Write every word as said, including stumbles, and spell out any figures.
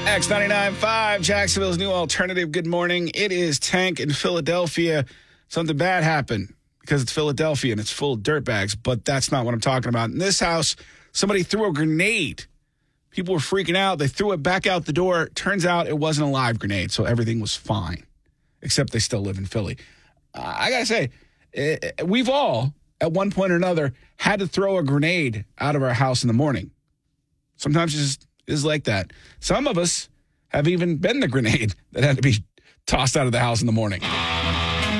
X ninety-nine point five, Jacksonville's new alternative. Good morning. It is Tank in Philadelphia. Something bad happened because it's Philadelphia and it's full of dirtbags, but that's not what I'm talking about. In this house, somebody threw a grenade. People were freaking out. They threw it back out the door. Turns out it wasn't a live grenade, so everything was fine, except they still live in Philly. Uh, I got to say, it, we've all, at one point or another, had to throw a grenade out of our house in the morning. Sometimes it's just is like that. Some of us have even been the grenade that had to be tossed out of the house in the morning.